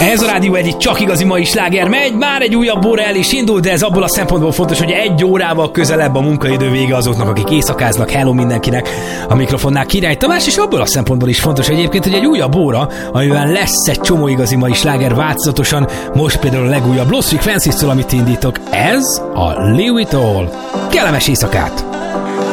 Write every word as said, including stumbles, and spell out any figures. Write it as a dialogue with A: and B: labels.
A: Ez a Rádió egy csak igazi mai sláger megy, már egy újabb óra el is indult, de ez abból a szempontból fontos, hogy egy órával közelebb a munkaidő vége azoknak, akik éjszakáznak. Hello mindenkinek, a mikrofonnál Király Tamás, és abból a szempontból is fontos egyébként, hogy egy újabb óra, amiben lesz egy csomó igazi mai sláger változatosan, most például a legújabb Lost Frequencies-től, amit indítok. Ez a Live It All. Kellemes éjszakát!